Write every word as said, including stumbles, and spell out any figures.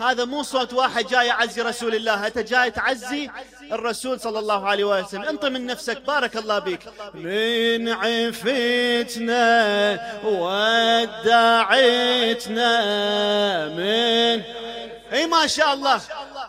هذا مو صوت واحد جاي يعزي رسول الله، أنت جاي تعزي الرسول صلى الله عليه وسلم. انطي من نفسك، بارك الله بك. من عفتنا ودعتنا من اي ما شاء الله.